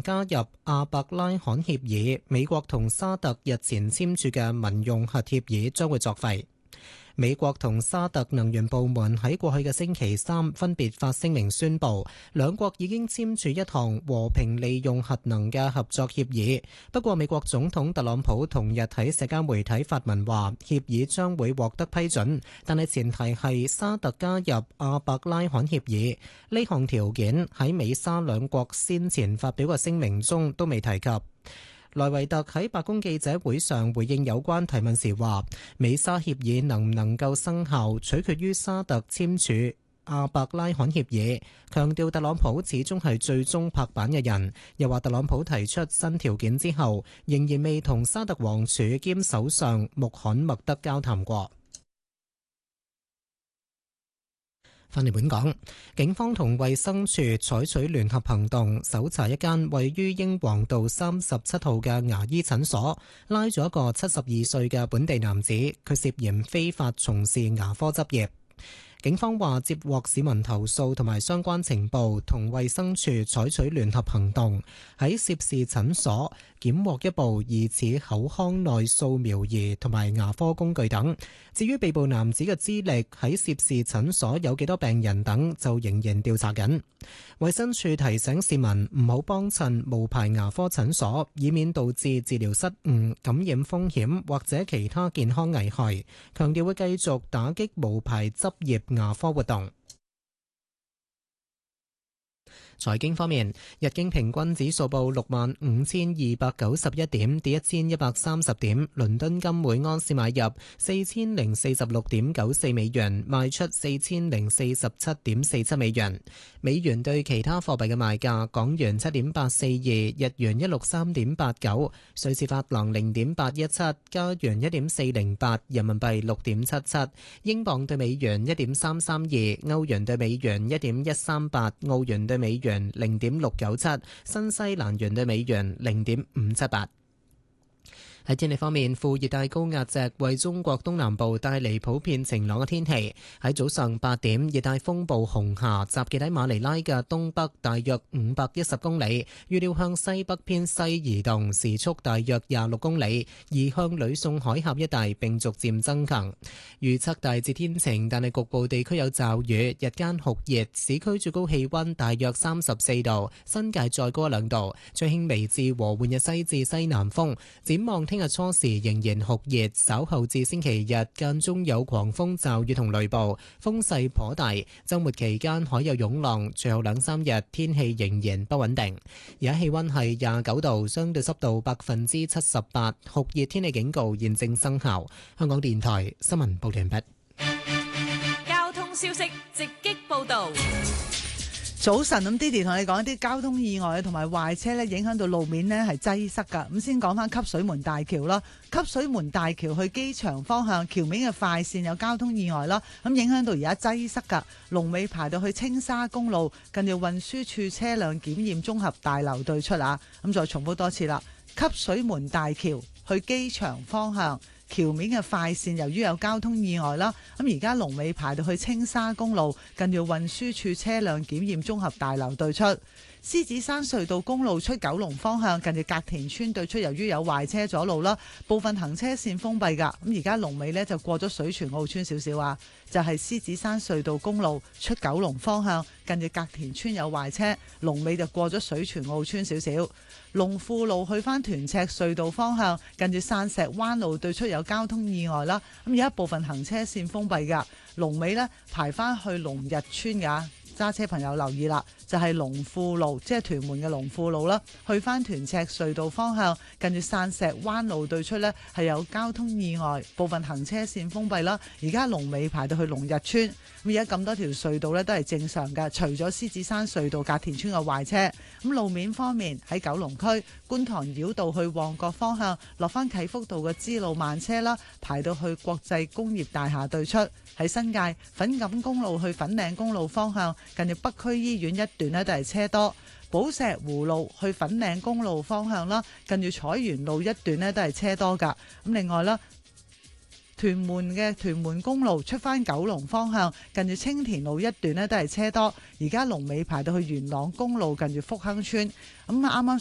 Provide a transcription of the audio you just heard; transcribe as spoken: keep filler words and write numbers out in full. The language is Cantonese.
加入阿伯拉罕協議，美國同沙特日前簽署嘅民用核協議將會作廢。美國同沙特能源部門喺過去嘅星期三分別發聲明宣布，兩國已經簽署一項和平利用核能嘅合作協議。不過，美國總統特朗普同日喺社交媒體發文話，協議將會獲得批准，但係前提係沙特加入阿伯拉罕協議。呢項條件喺美沙兩國先前發表嘅聲明中都未提及。萊維特喺白宮記者會上回應有關提問時話，美沙協議能唔能夠生效，取決於沙特簽署阿伯拉罕協議，強調特朗普始終係最終拍板嘅人。又話特朗普提出新條件之後，仍然未同沙特王儲兼首相穆罕默德交談過。返嚟本港，警方同衛生署採取聯合行動，搜查一間位於英皇道三十七號嘅牙醫診所，拉咗一個七十二歲嘅本地男子，佢涉嫌非法從事牙科執業。警方話接獲市民投訴同埋相關情報，同衛生署採取聯合行動，喺涉事診所檢獲一部疑似口腔內掃描儀同埋牙科工具等。至於被捕男子嘅資歷、喺涉事診所有幾多病人等，就仍然調查緊。衛生署提醒市民唔好幫襯無牌牙科診所，以免導致治療失誤、感染風險或者其他健康危害。強調會繼續打擊無牌執業牙科活動。財經方面，日經平均指數報六萬五千二百九十一點，跌一千一百三十點。倫敦金每盎司買入四千零四十六點九四美元，賣出四千零四十七點四七美元。美元對其他貨幣嘅賣價：港元七點八四二，日元一六三點八九，瑞士法郎零點八一七，加元一點四零八，人民幣六點七七，英鎊對美元一點三三二，歐元對美元一點一三八，澳元對美元零點六九七，新西蘭元對美元零點五七八。喺天氣方面，副熱帶高壓脊為中國東南部帶嚟普遍晴朗嘅天氣。喺早上八點，熱帶風暴紅霞集結喺馬尼拉嘅東北大約五百一十公里，預料向西北偏西移動，時速大約廿六公里，移向呂宋海峽一帶並逐漸增強。預測大致天晴，但係局部地區有驟雨，日間酷熱，市區最高氣溫大約三十四度，新界再高兩度，吹輕微至和緩嘅西至西南風。展望聽日初時仍然酷熱，稍後至星期日間中有狂風驟雨同雷暴，風勢頗大。週末期間海有湧浪，隨後兩三日天氣仍然不穩定。而家氣溫係廿九度，相對濕度百分之七十八，酷熱天氣警告現正生效。香港電台新聞報完畢。 交通消息直擊報道。 早晨，咁 Didi 同你講一啲交通意外同埋壞車咧，影響到路面呢係擠塞噶。咁先講翻汲水門大橋啦，汲水門大橋去機場方向橋面嘅快線有交通意外啦，咁影響到而家擠塞噶，龍尾排到去青沙公路近住運輸處車輛檢驗綜合大樓對出啊。咁再重複多次啦，汲水門大橋去機場方向橋面嘅快線由於有交通意外啦，咁而家龍尾排到去青沙公路近住運輸處車輛檢驗綜合大樓對出。獅子山隧道公路出九龍方向近住隔田村對出，由於有壞車阻路啦，部分行車線封閉噶。咁而家龍尾呢就過咗水泉澳村少少啊，就係獅子山隧道公路出九龍方向近住隔田村有壞車，龍尾就過咗水泉澳村少少。龍富路去翻屯赤隧道方向近住散石灣路對出有交通意外啦，咁而家部分行車線封閉噶，龍尾呢排翻去龍日村噶。揸車朋友留意啦，就係龍富路，即係屯門嘅龍富路啦，去翻屯赤隧道方向近住散石灣路對出呢係有交通意外，部分行車線封閉啦。而家龍尾排到去龍日村，咁而家咁多條隧道呢都係正常㗎，除咗獅子山隧道隔田村嘅壞車。咁路面方面喺九龍區觀塘繞道去旺角方向落翻啟福道嘅支路慢車啦，排到去國際工業大廈對出。喺新界粉錦公路去粉嶺公路方向近住北區醫院一段呢都係車多，寶石湖路去粉嶺公路方向啦，近住彩園路一段呢都係車多噶。咁另外啦，屯門嘅屯門公路出翻九龍方向近住青田路一段呢都係車多，而家龍尾排到去元朗公路近住福亨村。咁啱啱